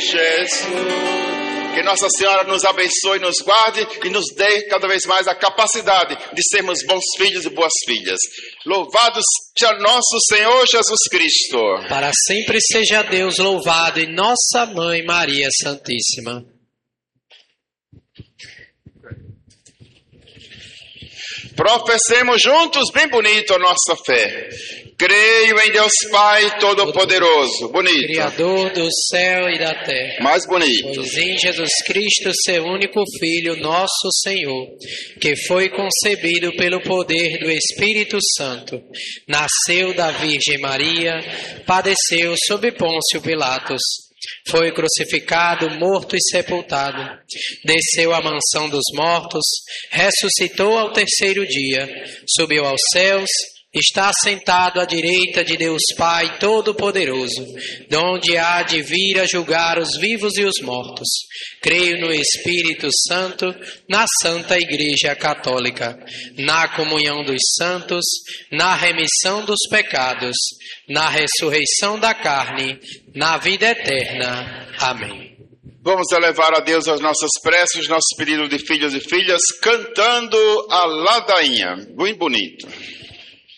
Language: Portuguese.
Jesus. Que Nossa Senhora nos abençoe, nos guarde e nos dê cada vez mais a capacidade de sermos bons filhos e boas filhas. Louvado seja nosso Senhor Jesus Cristo. Para sempre seja Deus louvado e Nossa Mãe Maria Santíssima. Professemos juntos bem bonito a nossa fé. Creio em Deus Pai Todo-Poderoso. Bonito. Criador do céu e da terra. Mais bonito. Pois em Jesus Cristo, seu único Filho, nosso Senhor, que foi concebido pelo poder do Espírito Santo, nasceu da Virgem Maria, padeceu sob Pôncio Pilatos, foi crucificado, morto e sepultado, desceu à mansão dos mortos, ressuscitou ao terceiro dia, subiu aos céus, está sentado à direita de Deus Pai Todo-Poderoso, donde há de vir a julgar os vivos e os mortos. Creio no Espírito Santo, na Santa Igreja Católica, na comunhão dos santos, na remissão dos pecados, na ressurreição da carne, na vida eterna. Amém. Vamos elevar a Deus as nossas preces, nossos pedidos de filhos e filhas, cantando a ladainha. Muito bonito.